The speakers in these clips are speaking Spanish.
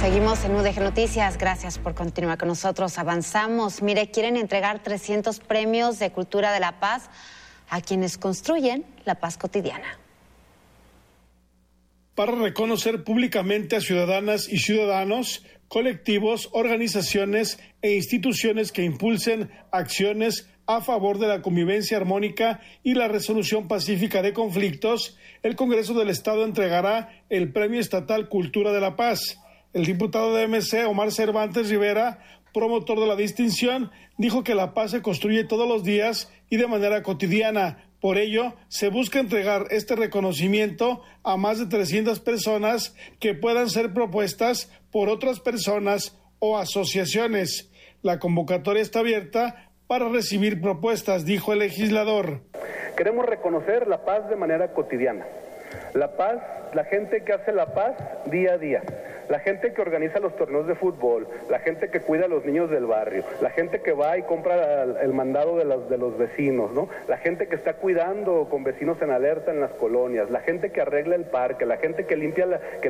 Seguimos en UDG Noticias, gracias por continuar con nosotros. Avanzamos. Mire, quieren entregar 300 premios de Cultura de la Paz a quienes construyen la paz cotidiana. Para reconocer públicamente a ciudadanas y ciudadanos, colectivos, organizaciones e instituciones que impulsen acciones a favor de la convivencia armónica y la resolución pacífica de conflictos, el Congreso del Estado entregará el Premio Estatal Cultura de la Paz. El diputado de MC, Omar Cervantes Rivera, promotor de la distinción, dijo que la paz se construye todos los días y de manera cotidiana. Por ello, se busca entregar este reconocimiento a más de 300 personas que puedan ser propuestas por otras personas o asociaciones. La convocatoria está abierta para recibir propuestas, dijo el legislador. Queremos reconocer la paz de manera cotidiana. La paz, la gente que hace la paz día a día. La gente que organiza los torneos de fútbol, la gente que cuida a los niños del barrio, la gente que va y compra el mandado de los vecinos, ¿no? La gente que está cuidando con vecinos en alerta en las colonias, la gente que arregla el parque, la gente que limpia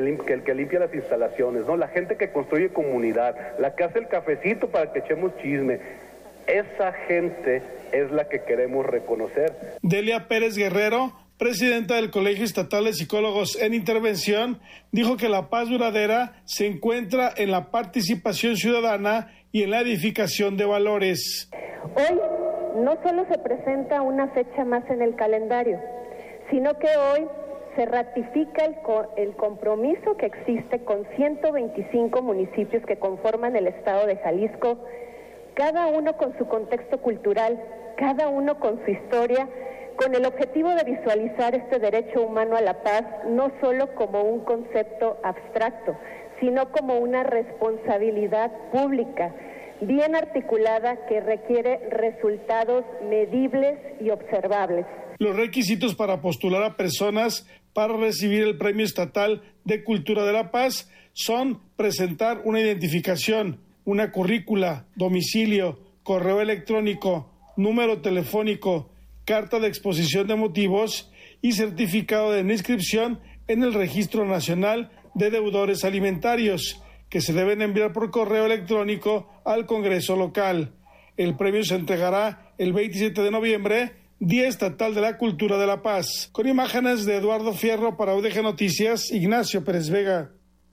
las instalaciones, ¿no? La gente que construye comunidad, la que hace el cafecito para que echemos chisme. Esa gente es la que queremos reconocer. Delia Pérez Guerrero, presidenta del Colegio Estatal de Psicólogos en Intervención, dijo que la paz duradera se encuentra en la participación ciudadana y en la edificación de valores. Hoy no solo se presenta una fecha más en el calendario, sino que hoy se ratifica el compromiso que existe con 125 municipios que conforman el estado de Jalisco, cada uno con su contexto cultural, cada uno con su historia, con el objetivo de visualizar este derecho humano a la paz no solo como un concepto abstracto, sino como una responsabilidad pública, bien articulada, que requiere resultados medibles y observables. Los requisitos para postular a personas para recibir el Premio Estatal de Cultura de la Paz son presentar una identificación, una currícula, domicilio, correo electrónico, número telefónico, carta de exposición de motivos y certificado de inscripción en el Registro Nacional de Deudores Alimentarios, que se deben enviar por correo electrónico al Congreso local. El premio se entregará el 27 de noviembre, Día Estatal de la Cultura de la Paz. Con imágenes de Eduardo Fierro para UDG Noticias, Ignacio Pérez Vega.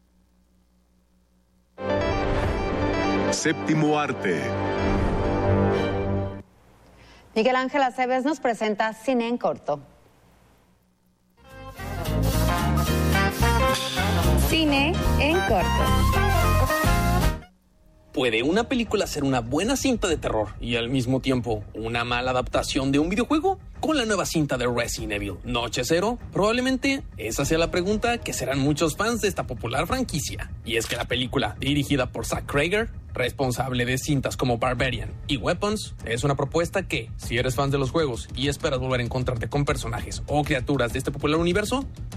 Séptimo arte. Miguel Ángel Aceves nos presenta Cine en Corto. Cine en Corto. ¿Puede una película ser una buena cinta de terror y al mismo tiempo una mala adaptación de un videojuego? Con la nueva cinta de Resident Evil, Noche Cero, probablemente esa sea la pregunta que serán muchos fans de esta popular franquicia. Y es que la película, dirigida por Zach Cregger, responsable de cintas como Barbarian y Weapons, es una propuesta que, si eres fan de los juegos y esperas volver a encontrarte con personajes o criaturas de este popular universo,